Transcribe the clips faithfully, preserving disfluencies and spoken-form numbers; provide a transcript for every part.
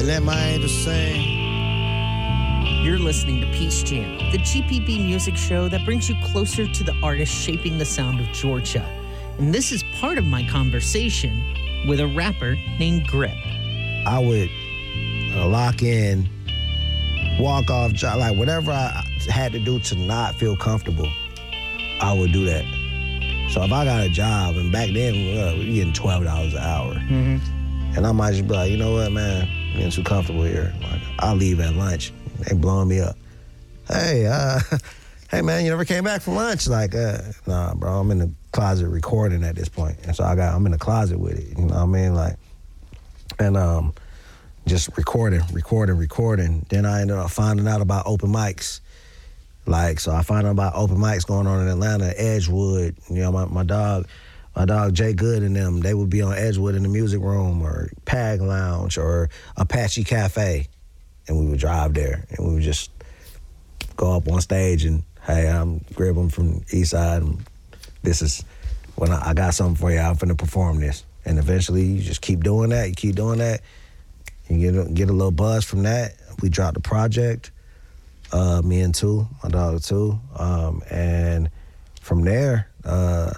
let my angels sing. You're listening to Peace Jam, the G P B music show that brings you closer to the artists shaping the sound of Georgia. And this is part of my conversation with a rapper named Grip. I would uh, lock in, walk off, job, like whatever I had to do to not feel comfortable, I would do that. So if I got a job, and back then uh, we were getting twelve dollars an hour, Mm-hmm. and I might just be like, you know what, man, I'm getting too comfortable here. Like, I'll leave at lunch. They blowing me up. Hey, uh, hey man, you never came back from lunch? Like, uh, nah, bro, I'm in the closet recording at this point, and so I got, I'm in the closet with it. You know what I mean? Like, and um, just recording, recording, recording. Then I ended up finding out about open mics. Like, so I found out about open mics going on in Atlanta, Edgewood. You know, my, my dog, my dog Jay Good and them, they would be on Edgewood in the music room or Pag Lounge or Apache Cafe. And we would drive there, and we would just go up on stage and, hey, I'm Grip, I'm from East Side, and this is, when I, I got something for you, I'm finna perform this. And eventually, you just keep doing that, you keep doing that, you get a, get a little buzz from that. We dropped the project, uh, me and two, my dog two, um, and from there, uh,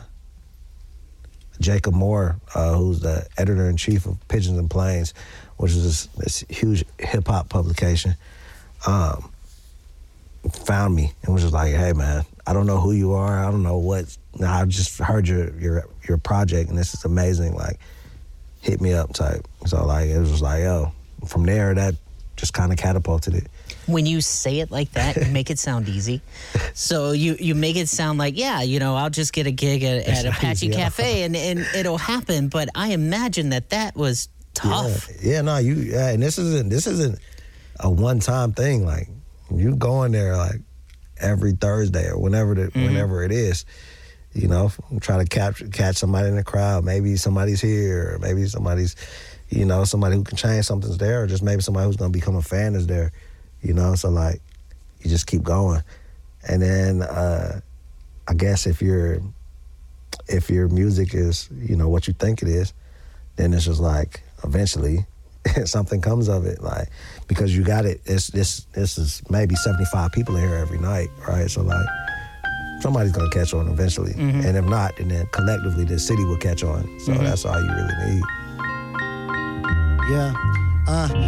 Jacob Moore, uh, who's the editor-in-chief of Pigeons and Planes, which is this, this huge hip-hop publication, um, found me and was just like, hey, man, I don't know who you are. I don't know what. I just heard your your your project, and this is amazing. Like, hit me up type. So, like, it was just like, yo. From there, that just kind of catapulted it. When you say it like that, you make it sound easy. So you, you make it sound like, yeah, you know, I'll just get a gig at, at Apache easy, Cafe and, and it'll happen. But I imagine that that was tough. Yeah, yeah no, you, yeah, and this isn't, this isn't a one-time thing. Like, you go in there, like, every Thursday or whenever the, mm-hmm. whenever it is, you know, try to capture, catch somebody in the crowd. Maybe somebody's here, or maybe somebody's, you know, somebody who can change something's there, or just maybe somebody who's going to become a fan is there. You know, so like, you just keep going. And then uh, I guess if your if your music is, you know, what you think it is, then it's just like, eventually, something comes of it. Like, because you got it, it's, this this is maybe seventy-five people in here every night, right? So like, somebody's gonna catch on eventually. Mm-hmm. And if not, and then collectively the city will catch on. So mm-hmm. that's all you really need. Yeah. Uh,